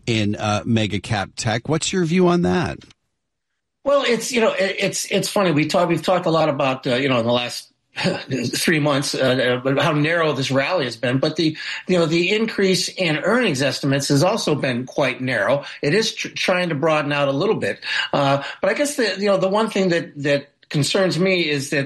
in mega cap tech. What's your view on that? Well, it's funny. We've talked a lot about in the last 3 months, how narrow this rally has been, but the increase in earnings estimates has also been quite narrow. It is trying to broaden out a little bit, but I guess the one thing that concerns me is that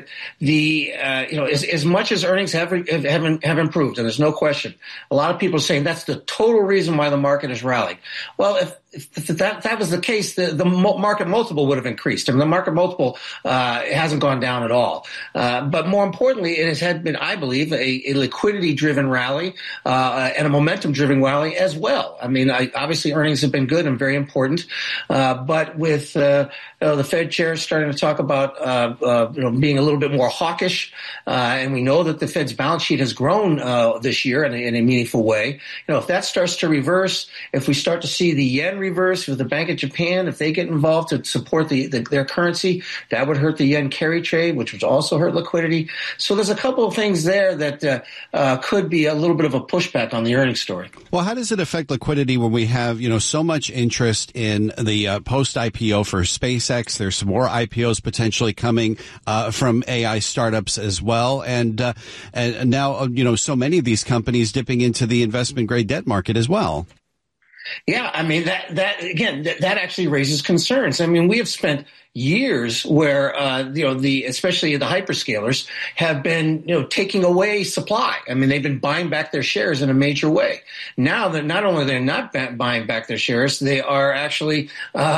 as much as earnings have improved, and there's no question, a lot of people are saying that's the total reason why the market is rallying. Well, if that was the case, the market multiple would have increased. I mean, the market multiple hasn't gone down at all. But more importantly, it has been, I believe, a liquidity-driven rally and a momentum-driven rally as well. I mean, obviously earnings have been good and very important, but with the Fed chair starting to talk about being a little bit more hawkish, and we know that the Fed's balance sheet has grown this year in a meaningful way. If that starts to reverse, if we start to see the yen reverse with the Bank of Japan, if they get involved to support their currency, that would hurt the yen carry trade, which would also hurt liquidity. So there's a couple of things there that could be a little bit of a pushback on the earnings story. Well, how does it affect liquidity when we have so much interest in the post-IPO for SpaceX? There's some more IPOs potentially coming from AI startups as well, and now so many of these companies dipping into the investment grade debt market as well. Yeah, I mean, that actually raises concerns. I mean, we have spent years where especially the hyperscalers have been taking away supply. I mean, they've been buying back their shares in a major way. Now that not only they're not buying back their shares, they are actually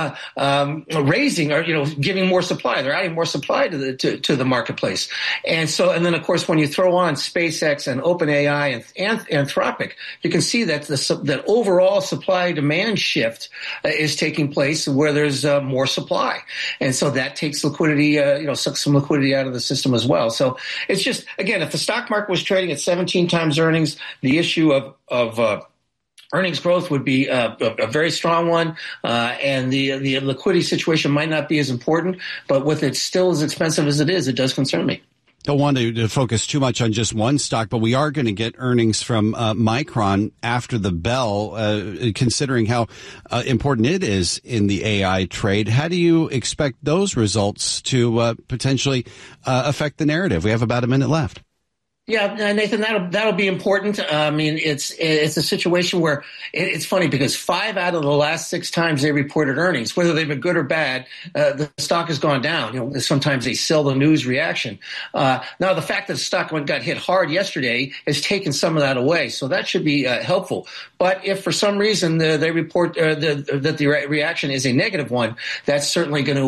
raising or giving more supply. They're adding more supply to the marketplace. And then of course when you throw on SpaceX and OpenAI and Anthropic, you can see that that overall supply demand shift is taking place where there's more supply. And so that takes liquidity, sucks some liquidity out of the system as well. So it's just, again, if the stock market was trading at 17 times earnings, the issue of earnings growth would be a very strong one, and the liquidity situation might not be as important. But with it still as expensive as it is, it does concern me. Don't want to focus too much on just one stock, but we are going to get earnings from Micron after the bell, considering how important it is in the AI trade. How do you expect those results to potentially affect the narrative? We have about a minute left. Yeah, Nathan, that'll be important. I mean, it's a situation where it's funny because 5 out of the last 6 times they reported earnings, whether they've been good or bad, the stock has gone down. Sometimes they sell the news reaction. Now, the fact that the stock got hit hard yesterday has taken some of that away, so that should be helpful. But if for some reason they report that the reaction is a negative one, that's certainly going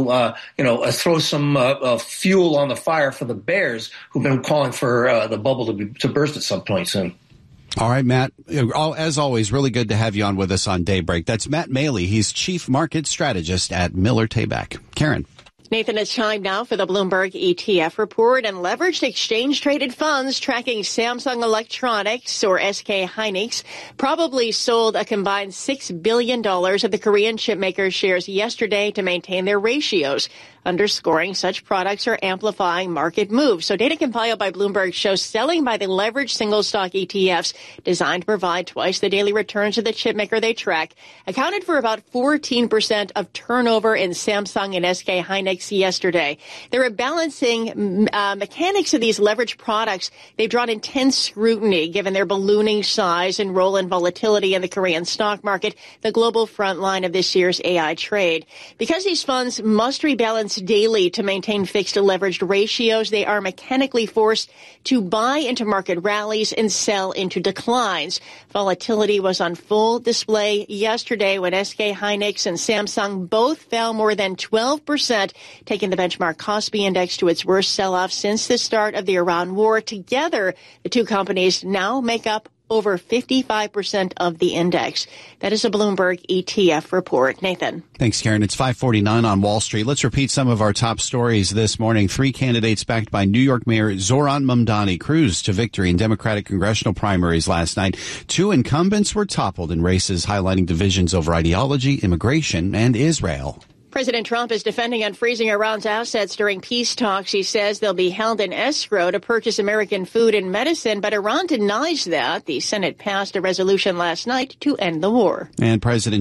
to throw some fuel on the fire for the bears who've been calling for the bubble to burst at some point soon. All right, Matt, as always, really good to have you on with us on Daybreak. That's Matt Maley. He's Chief Market Strategist at Miller Tabak. Karen. Nathan, it's time now for the Bloomberg ETF report, and leveraged exchange-traded funds tracking Samsung Electronics, or SK Hynix, probably sold a combined $6 billion of the Korean chipmaker's shares yesterday to maintain their ratios, underscoring such products are amplifying market moves. So data compiled by Bloomberg shows selling by the leveraged single stock ETFs designed to provide twice the daily returns of the chipmaker they track accounted for about 14% of turnover in Samsung and SK Hynix yesterday. The rebalancing mechanics of these leveraged products, they've drawn intense scrutiny given their ballooning size and role in volatility in the Korean stock market, the global front line of this year's AI trade. Because these funds must rebalance daily to maintain fixed leveraged ratios, they are mechanically forced to buy into market rallies and sell into declines. Volatility was on full display yesterday when SK Hynix and Samsung both fell more than 12%, taking the benchmark Kospi index to its worst sell-off since the start of the Iran war. Together, the two companies now make up over 55% of the index. That is a Bloomberg ETF report. Nathan. Thanks, Karen. It's 5:49 on Wall Street. Let's repeat some of our top stories this morning. 3 candidates backed by New York Mayor Zoran Mamdani cruised to victory in Democratic congressional primaries last night. 2 incumbents were toppled in races highlighting divisions over ideology, immigration, and Israel. President Trump is defending unfreezing Iran's assets during peace talks. He says they'll be held in escrow to purchase American food and medicine, but Iran denies that. The Senate passed a resolution last night to end the war. And President